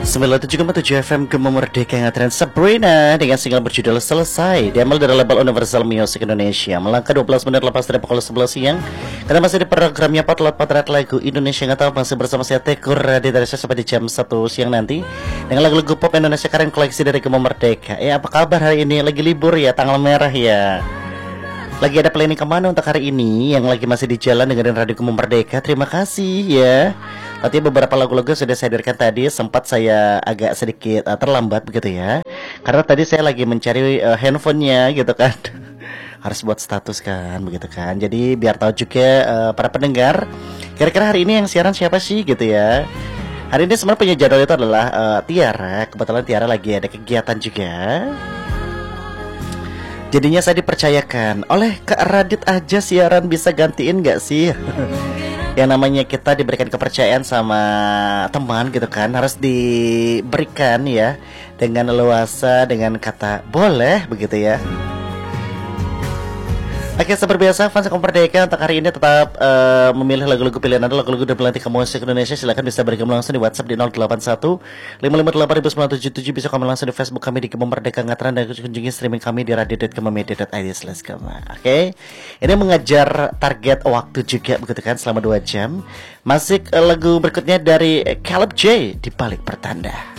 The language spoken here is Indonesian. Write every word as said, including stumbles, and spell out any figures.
sembilan puluh tujuh koma tujuh F M Gema Merdeka Ngatren Sabrina dengan single berjudul Selesai, diambil dari label Universal Music Indonesia. Melangkah dua belas menit lepas dari pukul sebelas siang, karena masih di programnya Potlot Potret Lagu Indonesia Nggak Tahu, masih bersama saya Tekur Radit dari saya sampai di jam satu siang nanti dengan lagu-lagu pop Indonesia keren koleksi dari Gema Merdeka. Eh, apa kabar hari ini? Lagi libur ya, tanggal merah ya. Lagi ada planning kemana untuk hari ini? Yang lagi masih di jalan dengerin Radio Gema Merdeka, terima kasih ya. Tadi beberapa lagu-lagu sudah saya hadirkan tadi. Sempat saya agak sedikit uh, terlambat begitu ya, karena tadi saya lagi mencari uh, handphonenya gitu kan. Harus buat status kan begitu kan. Jadi biar tahu juga uh, para pendengar, kira-kira hari ini yang siaran siapa sih gitu ya. Hari ini sebenarnya punya jadwal itu adalah uh, Tiara. Kebetulan Tiara lagi ada kegiatan juga. Jadinya saya dipercayakan oleh Kak Radit aja siaran, bisa gantiin gak sih? Yang namanya kita diberikan kepercayaan sama teman gitu kan, harus diberikan ya dengan leluasa, dengan kata boleh begitu ya. Oke, seperti biasa fans Gema Merdeka untuk hari ini tetap uh, memilih lagu-lagu pilihan Anda, lagu-lagu dari pelantik musik Indonesia. Silahkan bisa bergabung langsung di WhatsApp di nol delapan satu lima lima delapan sembilan tujuh tujuh. Bisa komen langsung di Facebook kami di Gema Merdeka Ngatren, dan kunjungi streaming kami di radio dot gema media dot i d slash gema. Oke, ini mengejar target waktu juga begitu kan, selama dua jam. Masih uh, lagu berikutnya dari Caleb J, Di Balik Pertanda.